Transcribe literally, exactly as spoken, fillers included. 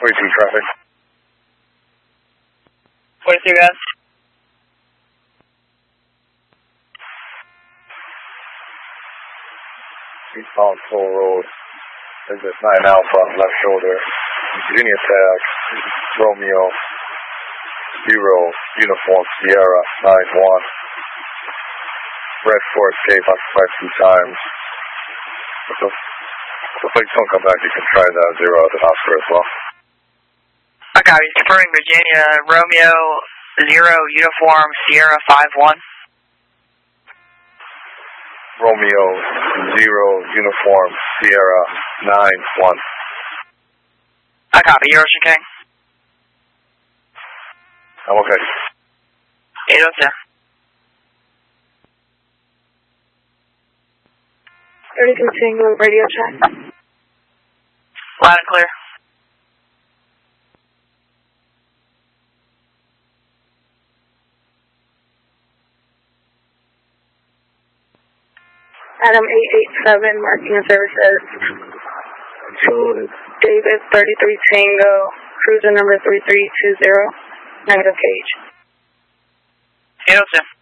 forty-two traffic. forty-two, guys. Eastbound Toll Road. Exit nine Alpha, left shoulder. Virginia Tag, Romeo, Zero, Uniform Sierra, nine one. Red four escape occupied two times. So, if the don't come back, you can try that Zero at the Oscar as well. I got you. Confirming Virginia, Romeo, Zero, Uniform Sierra, five one. Romeo, Zero, Uniform Sierra, nine one. I copy. You're Ocean King. I'm okay. eight oh two. thirty-two Tango, radio check. Loud and clear. Adam eight eight seven, marking services to David thirty-three Tango, cruiser number three three two zero, negative gauge. eight oh two.